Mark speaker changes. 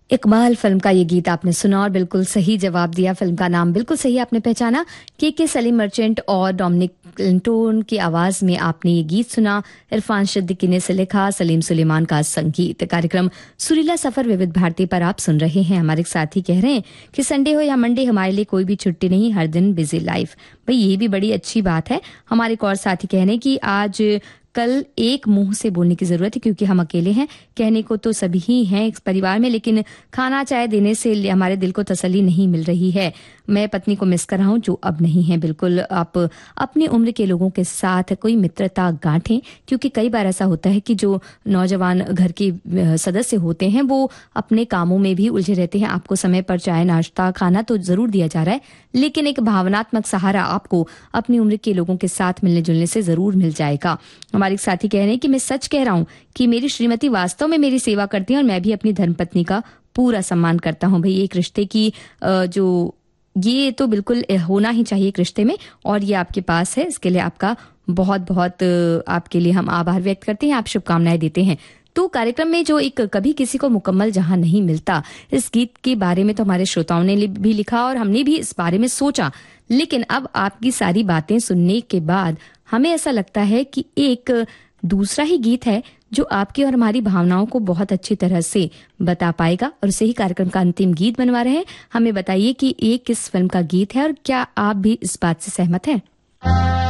Speaker 1: Iqbal film का ये गीत आपने सुना और बिल्कुल सही जवाब दिया। फिल्म का नाम बिल्कुल सही आपने पहचाना। के सलीम मर्चेंट और डोमिनिक क्लिंटन की आवाज में आपने ये गीत सुना। इरफान सिद्दीकी ने इसे लिखा, सलीम सुलेमान का संगीत। कार्यक्रम सुरीला सफर विविध भारती पर आप सुन रहे हैं। हमारे साथी कह रहे हैं कि संडे हो या मंडे, हमारे लिए कोई भी छुट्टी नहीं, हर दिन बिजी लाइफ। भाई ये भी बड़ी अच्छी बात है। हमारे एक और साथी कह रहे हैं कि आज कल एक मुंह से बोलने की जरूरत है, क्योंकि हम अकेले हैं। कहने को तो सभी ही हैं इस परिवार में, लेकिन खाना चाय देने से हमारे दिल को तसल्ली नहीं मिल रही है। मैं पत्नी को मिस कर रहा हूं जो अब नहीं है। बिल्कुल आप अपनी उम्र के लोगों के साथ कोई मित्रता गांठें, क्योंकि कई बार ऐसा होता है कि जो नौजवान घर के सदस्य होते हैं वो अपने कामों में भी उलझे रहते हैं। आपको समय पर चाय नाश्ता खाना तो जरूर दिया जा रहा है, लेकिन एक भावनात्मक सहारा आपको अपनी उम्र के लोगों के साथ मिलने जुलने से जरूर मिल जाएगा। हमारे एक साथी कह रहे हैं कि मैं सच कह रहा हूं कि मेरी श्रीमती वास्तव में मेरी सेवा करती है और मैं भी अपनी धर्मपत्नी का पूरा सम्मान करता हूं। भाई एक रिश्ते की जो ये तो बिल्कुल होना ही चाहिए एक रिश्ते में, और ये आपके पास है। इसके लिए आपका बहुत बहुत आपके लिए हम आभार व्यक्त करते हैं, आप शुभकामनाएं देते हैं। तो कार्यक्रम में जो एक कभी किसी को मुकम्मल जहां नहीं मिलता, इस गीत के बारे में तो हमारे श्रोताओं ने भी लिखा और हमने भी इस बारे में सोचा, लेकिन अब आपकी सारी बातें सुनने के बाद हमें ऐसा लगता है कि एक दूसरा ही गीत है जो आपकी और हमारी भावनाओं को बहुत अच्छी तरह से बता पाएगा, और उसे ही कार्यक्रम का अंतिम गीत बनवा रहे हैं। हमें बताइए कि ये किस फिल्म का गीत है और क्या आप भी इस बात से सहमत हैं?